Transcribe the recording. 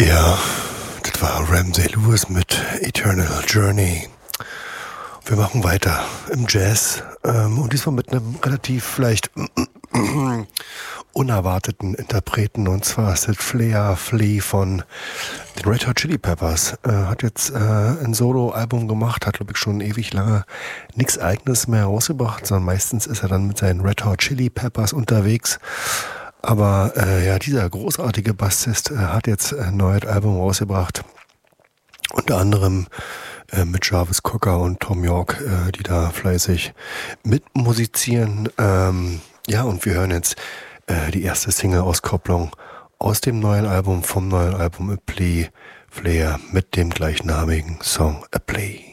Ja, das war Ramsey Lewis mit Eternal Journey. Wir machen weiter im Jazz und diesmal mit einem relativ vielleicht unerwarteten Interpreten, und zwar ist das Flea Flea von den Red Hot Chili Peppers. Hat jetzt ein Solo-Album gemacht, hat glaube ich schon ewig lange nichts Eigenes mehr rausgebracht, sondern meistens ist er dann mit seinen Red Hot Chili Peppers unterwegs. Aber ja, dieser großartige Bassist hat jetzt ein neues Album rausgebracht. Unter anderem mit Jarvis Cocker und Tom York, die da fleißig mitmusizieren. Ja, und wir hören jetzt die erste Single-Auskopplung aus dem neuen Album, vom neuen Album A Plea, Flair mit dem gleichnamigen Song A Plea.